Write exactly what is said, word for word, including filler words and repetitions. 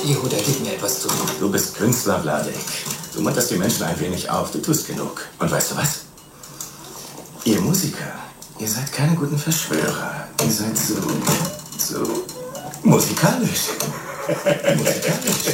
Jehuda, gib mir etwas zu tun. Du bist Künstler, Vladek. Du munterst die Menschen ein wenig auf. Du tust genug. Und weißt du was? Ihr Musiker, ihr seid keine guten Verschwörer. Ihr seid so... so... musikalisch. Musikalisch.